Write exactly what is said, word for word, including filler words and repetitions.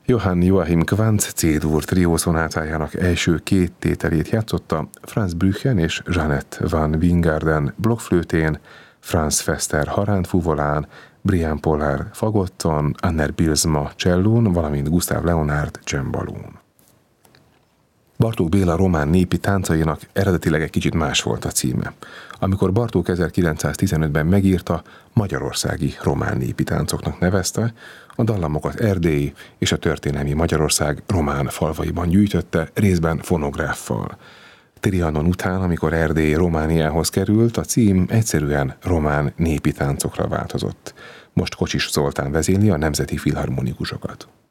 Johann Joachim Quanz C-dur triószonátájának első két tételét játszotta Franz Blücher és Jeanette van Wijngaarden blokkflőtén, Franz Fester harántfuvolán, Brian Pollard fagotton, Anner Bilsma csellón, valamint Gustav Leonard csembalón. Bartók Béla román népi táncainak eredetileg egy kicsit más volt a címe. Amikor Bartók ezerkilencszáztizenötben megírta, magyarországi román népi táncoknak nevezte, a dallamokat erdélyi és a történelmi Magyarország román falvaiban gyűjtötte, részben fonográffal. Trianon után, amikor Erdély Romániához került, a cím egyszerűen román népi táncokra változott. Most Kocsis Zoltán vezényli a Nemzeti Filharmonikusokat.